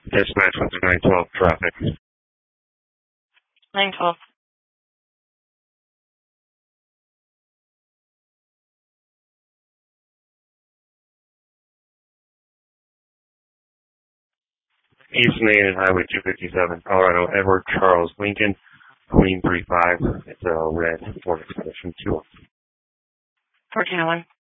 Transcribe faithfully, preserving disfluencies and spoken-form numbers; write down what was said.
Dispatch with the nine twelve traffic. nine twelve. East Main and Highway two fifty-seven, Colorado, Edward Charles Lincoln, Queen three five. It's a red Ford Expedition two. fourteen oh one.